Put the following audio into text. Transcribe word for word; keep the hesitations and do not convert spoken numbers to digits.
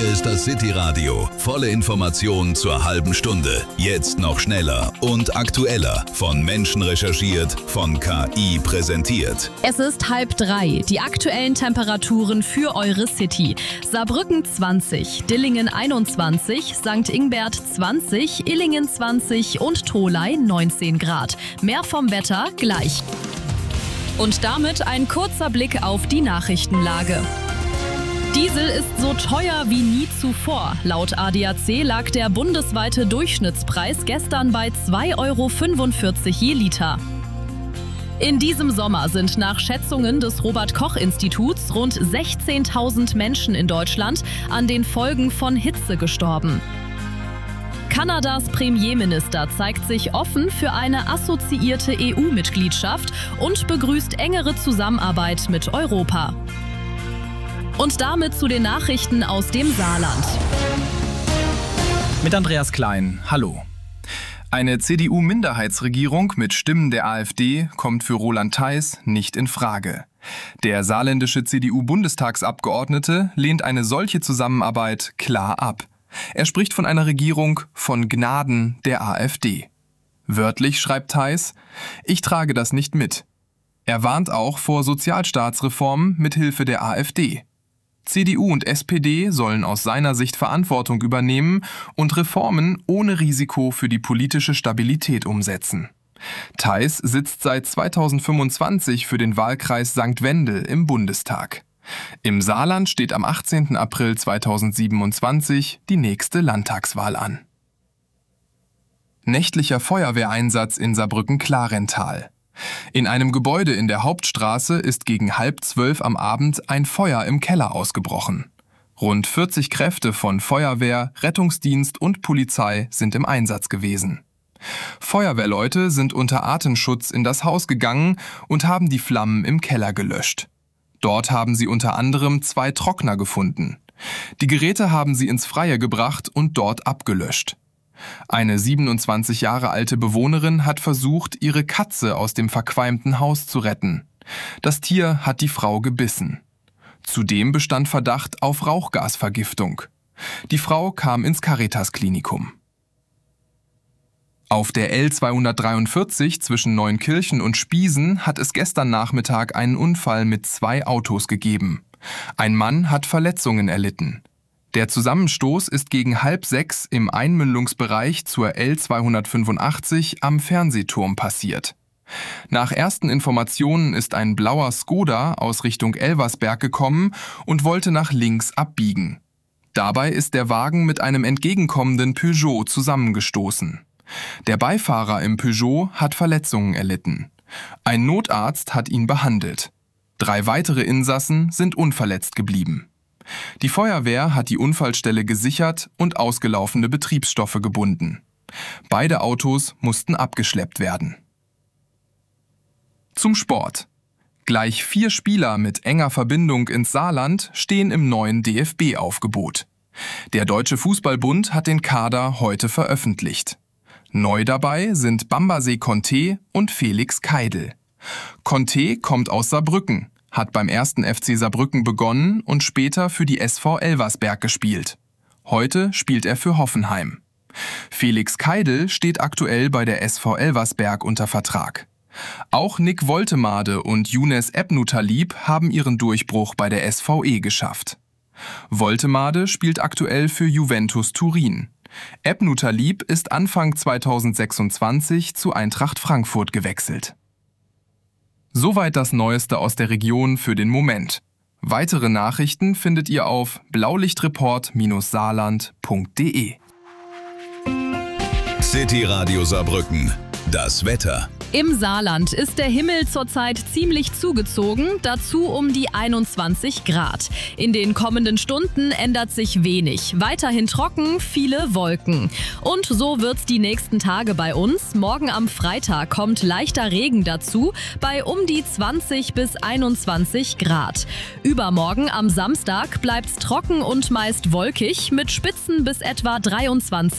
ist das City-Radio. Volle Informationen zur halben Stunde. Jetzt noch schneller und aktueller. Von Menschen recherchiert, von K I präsentiert. Es ist halb drei. Die aktuellen Temperaturen für eure City. Saarbrücken zwanzig, Dillingen einundzwanzig, Sankt Ingbert zwanzig, Illingen zwanzig und Tholey neunzehn Grad. Mehr vom Wetter gleich. Und damit ein kurzer Blick auf die Nachrichtenlage. Diesel ist so teuer wie nie zuvor. Laut A D A C lag der bundesweite Durchschnittspreis gestern bei zwei Euro fünfundvierzig je Liter. In diesem Sommer sind nach Schätzungen des Robert-Koch-Instituts rund sechzehntausend Menschen in Deutschland an den Folgen von Hitze gestorben. Kanadas Premierminister zeigt sich offen für eine assoziierte E U-Mitgliedschaft und begrüßt engere Zusammenarbeit mit Europa. Und damit zu den Nachrichten aus dem Saarland. Mit Andreas Klein, hallo. Eine C D U-Minderheitsregierung mit Stimmen der A f D kommt für Roland Theis nicht in Frage. Der saarländische C D U-Bundestagsabgeordnete lehnt eine solche Zusammenarbeit klar ab. Er spricht von einer Regierung von Gnaden der A f D. Wörtlich schreibt Theis: Ich trage das nicht mit. Er warnt auch vor Sozialstaatsreformen mit Hilfe der A f D. C D U und S P D sollen aus seiner Sicht Verantwortung übernehmen und Reformen ohne Risiko für die politische Stabilität umsetzen. Theis sitzt seit zweitausendfünfundzwanzig für den Wahlkreis Sankt Wendel im Bundestag. Im Saarland steht am achtzehnten April zweitausendsiebenundzwanzig die nächste Landtagswahl an. Nächtlicher Feuerwehreinsatz in Saarbrücken-Klarental. In einem Gebäude in der Hauptstraße ist gegen halb zwölf am Abend ein Feuer im Keller ausgebrochen. Rund vierzig Kräfte von Feuerwehr, Rettungsdienst und Polizei sind im Einsatz gewesen. Feuerwehrleute sind unter Atemschutz in das Haus gegangen und haben die Flammen im Keller gelöscht. Dort haben sie unter anderem zwei Trockner gefunden. Die Geräte haben sie ins Freie gebracht und dort abgelöscht. Eine siebenundzwanzig Jahre alte Bewohnerin hat versucht, ihre Katze aus dem verqualmten Haus zu retten. Das Tier hat die Frau gebissen. Zudem bestand Verdacht auf Rauchgasvergiftung. Die Frau kam ins Caritas-Klinikum. Auf der L zweihundertdreiundvierzig zwischen Neunkirchen und Spiesen hat es gestern Nachmittag einen Unfall mit zwei Autos gegeben. Ein Mann hat Verletzungen erlitten. Der Zusammenstoß ist gegen halb sechs im Einmündungsbereich zur L zweihundertfünfundachtzig am Fernsehturm passiert. Nach ersten Informationen ist ein blauer Skoda aus Richtung Elversberg gekommen und wollte nach links abbiegen. Dabei ist der Wagen mit einem entgegenkommenden Peugeot zusammengestoßen. Der Beifahrer im Peugeot hat Verletzungen erlitten. Ein Notarzt hat ihn behandelt. Drei weitere Insassen sind unverletzt geblieben. Die Feuerwehr hat die Unfallstelle gesichert und ausgelaufene Betriebsstoffe gebunden. Beide Autos mussten abgeschleppt werden. Zum Sport. Gleich vier Spieler mit enger Verbindung ins Saarland stehen im neuen D F B-Aufgebot. Der Deutsche Fußballbund hat den Kader heute veröffentlicht. Neu dabei sind Bambaset Conté und Felix Keidel. Conté kommt aus Saarbrücken, hat beim ersten F C Saarbrücken begonnen und später für die S V Elversberg gespielt. Heute spielt er für Hoffenheim. Felix Keidel steht aktuell bei der S V Elversberg unter Vertrag. Auch Nick Woltemade und Younes Ebnutalib haben ihren Durchbruch bei der S V E geschafft. Woltemade spielt aktuell für Juventus Turin. Ebnutalib ist Anfang zweitausendsechsundzwanzig zu Eintracht Frankfurt gewechselt. Soweit das Neueste aus der Region für den Moment. Weitere Nachrichten findet ihr auf blaulichtreport Bindestrich saarland Punkt de. City Radio Saarbrücken. Das Wetter. Im Saarland ist der Himmel zurzeit ziemlich zugezogen, dazu um die einundzwanzig Grad. In den kommenden Stunden ändert sich wenig. Weiterhin trocken, viele Wolken. Und so wird's die nächsten Tage bei uns. Morgen am Freitag kommt leichter Regen dazu, bei um die zwanzig bis einundzwanzig Grad. Übermorgen am Samstag bleibt's trocken und meist wolkig, mit Spitzen bis etwa dreiundzwanzig